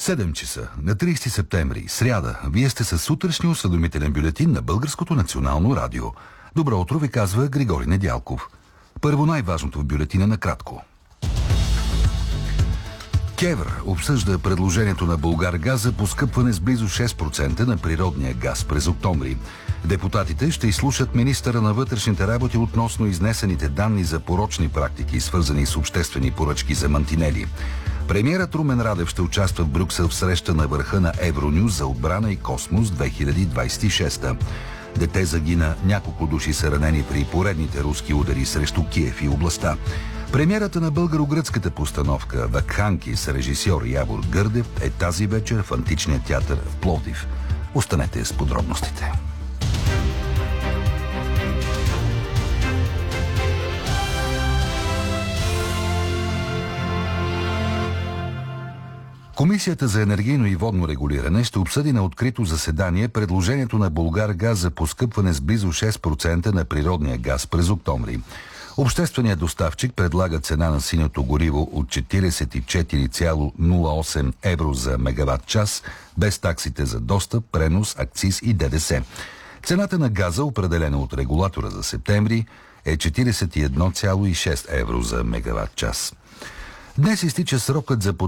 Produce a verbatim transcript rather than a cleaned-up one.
седем часа на тридесети септември, сряда. Вие сте със сутрешния осведомителен бюлетин на Българското национално радио. Добро утро ви казва Григорий Недялков. Първо най-важното в бюлетина накратко. КЕВР обсъжда предложението на Булгаргаз за поскъпване с близо шест процента на природния газ през октомври. Депутатите ще изслушат министъра на вътрешните работи относно изнесените данни за порочни практики, свързани с обществени поръчки за мантинели. Премиерът Румен Радев ще участва в Брюксел в среща на върха на Евронюс за отбрана и космос две хиляди двадесет и шеста. Дете загина, няколко души са ранени при поредните руски удари срещу Киев и областта. Премиерата на българо-гръцката постановка «Вакханки» с режисьор Явор Гърдев е тази вечер в Античния театър в Пловдив. Останете с подробностите. Комисията за енергийно и водно регулиране ще обсъди на открито заседание предложението на Булгаргаз за поскъпване с близо шест процента на природния газ през октомври. Общественият доставчик предлага цена на синьото гориво от четиридесет и четири цяло нула осем евро за мегаватт час, без таксите за достъп, пренос, акциз и ДДС. Цената на газа, определена от регулатора за септември, е четиридесет и едно цяло и шест евро за мегаватт час. Днес изтича срокът за